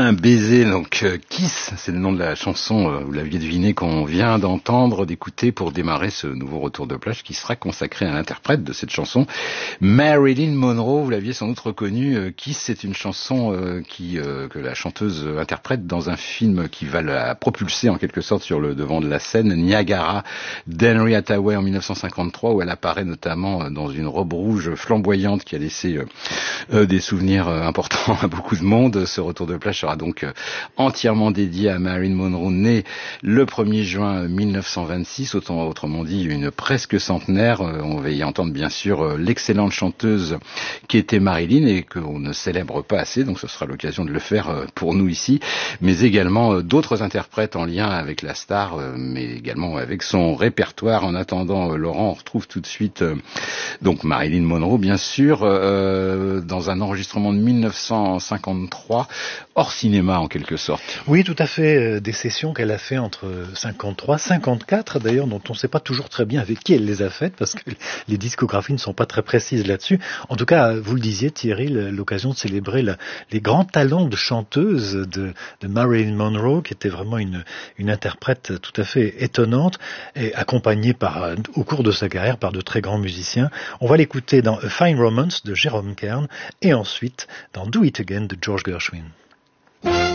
Un baiser, donc Kiss, c'est le nom de la chanson, vous l'aviez deviné, qu'on vient d'écouter pour démarrer ce nouveau retour de plage qui sera consacré à l'interprète de cette chanson, Marilyn Monroe. Vous l'aviez sans doute reconnu, Kiss, c'est une chanson que la chanteuse interprète dans un film qui va la propulser en quelque sorte sur le devant de la scène, Niagara d'Henry Hathaway en 1953, où elle apparaît notamment dans une robe rouge flamboyante qui a laissé des souvenirs importants à beaucoup de monde. Ce retour de plage sera donc entièrement dédié à Marilyn Monroe, née le 1er juin 1926, autrement dit une presque centenaire. On va y entendre bien sûr l'excellente chanteuse qui était Marilyn et qu'on ne célèbre pas assez, donc ce sera l'occasion de le faire pour nous ici, mais également d'autres interprètes en lien avec la star, mais également avec son répertoire. En attendant, Laurent, on retrouve tout de suite donc Marilyn Monroe, bien sûr, dans un enregistrement de 1953, hors cinéma en quelque sorte. Oui, tout à fait, des sessions qu'elle a fait entre 53, 54 d'ailleurs, dont on ne sait pas toujours très bien avec qui elle les a faites, parce que les discographies ne sont pas très précises là-dessus. En tout cas, vous le disiez Thierry, l'occasion de célébrer les grands talents de chanteuse de Marilyn Monroe, qui était vraiment une interprète tout à fait étonnante, et accompagnée au cours de sa carrière par de très grands musiciens. On va l'écouter dans A Fine Romance de Jerome Kern, et ensuite dans Do It Again de George Gershwin.